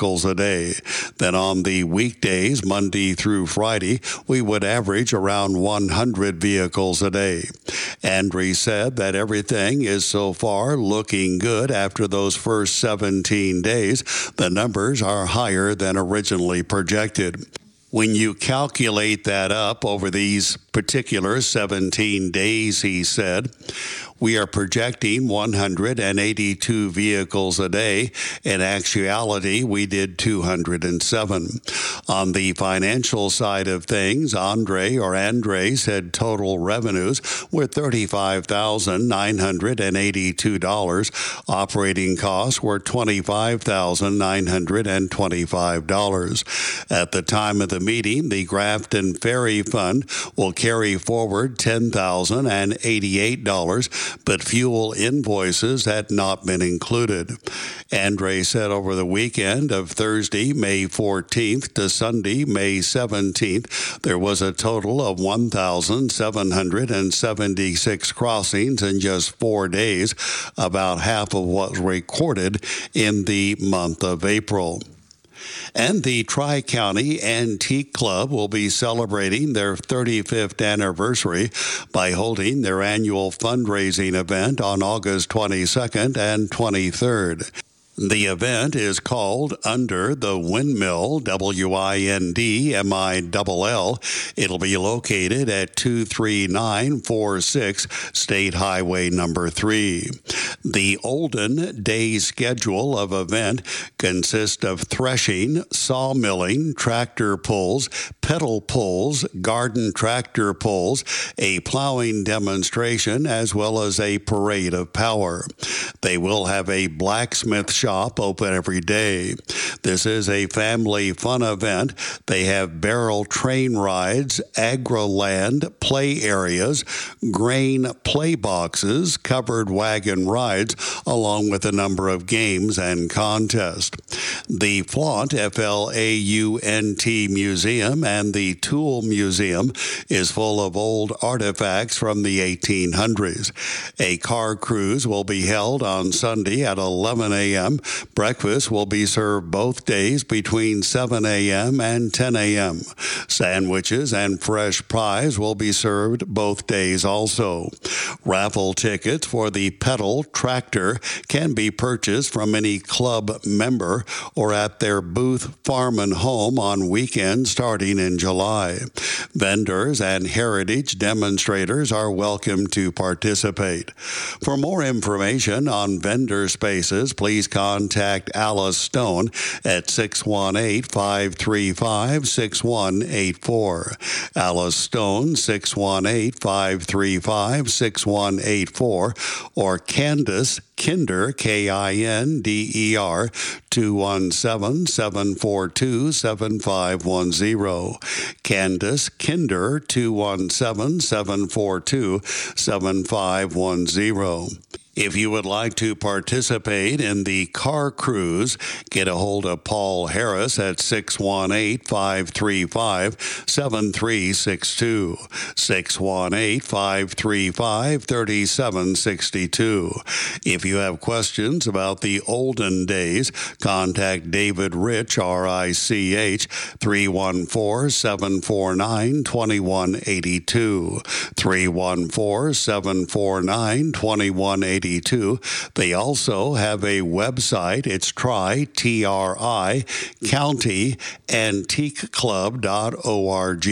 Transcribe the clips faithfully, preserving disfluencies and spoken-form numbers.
vehicles a day. Then on the weekdays, Monday through Friday, we would average around one hundred vehicles a day. Andre said that everything is so far looking good after those first seventeen days. The numbers are higher than originally projected. When you calculate that up over these particular seventeen days, he said, we are projecting one hundred eighty-two vehicles a day. In actuality, we did two hundred seven. On the financial side of things, Andre or Andre said total revenues were thirty-five thousand nine hundred eighty-two dollars. Operating costs were twenty-five thousand nine hundred twenty-five dollars. At the time of the meeting, the Grafton Ferry Fund will carry forward ten thousand eighty-eight dollars, but fuel invoices had not been included. Andre said over the weekend of Thursday, May fourteenth to Sunday, May seventeenth, there was a total of one thousand seven hundred seventy-six crossings in just four days, about half of what was recorded in the month of April. And the Tri-County Antique Club will be celebrating their thirty-fifth anniversary by holding their annual fundraising event on August twenty-second and twenty-third. The event is called Under the Windmill, W I N D M I L L. It'll be located at two three nine four six State Highway number three. The Olden Day schedule of event consists of threshing, sawmilling, tractor pulls, pedal pulls, garden tractor pulls, a plowing demonstration, as well as a parade of power. They will have a blacksmith shop open every day. This is a family fun event. They have barrel train rides, agri-land play areas, grain play boxes, covered wagon rides, along with a number of games and contests. The Flaunt, F L A U N T Museum and the Tool Museum is full of old artifacts from the eighteen hundreds. A car cruise will be held on Sunday at eleven a.m. Breakfast will be served both days between seven a.m. and ten a.m. Sandwiches and fresh pies will be served both days also. Raffle tickets for the pedal tractor can be purchased from any club member or at their booth, farm, and home on weekends starting in July. Vendors and heritage demonstrators are welcome to participate. For more information on vendor spaces, please contact Alice Stone at six one eight, five three five, six one eight four. Alice Stone, six one eight, five three five, six one eight four, or Candace Kinder, K I N D E R, two one seven, seven four two, seven five one zero. Candace Kinder, two one seven, seven four two, seven five one zero. If you would like to participate in the car cruise, get a hold of Paul Harris at six one eight, five three five, seven three six two, six one eight, five three five, three seven six two. If you have questions about the olden days, contact David Rich, R I C H, three one four, seven four nine, two one eight two, three one four, seven four nine, two one eight two. They also have a website. It's Tri, T R I, County Antique Club dot org.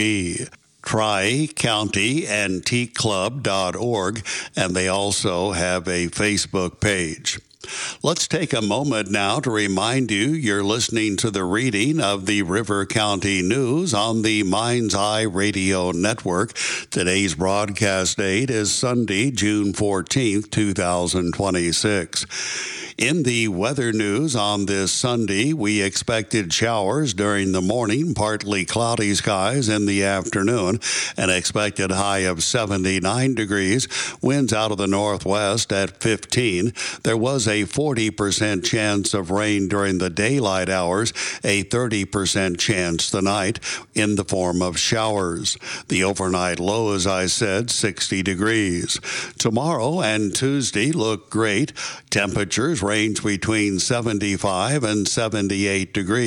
Tri County Antique Club dot org, and they also have a Facebook page. Let's take a moment now to remind you you're listening to the reading of the River County News on the Mind's Eye Radio Network. Today's broadcast date is Sunday, June fourteenth, two thousand twenty-six. In the weather news on this Sunday, we expected showers during the morning, partly cloudy skies in the afternoon, an expected high of seventy-nine degrees, winds out of the northwest at fifteen. There was a forty percent chance of rain during the daylight hours, a thirty percent chance tonight in the form of showers. The overnight low, as I said, sixty degrees. Tomorrow and Tuesday look great. Temperatures range between seventy-five and seventy-eight degrees.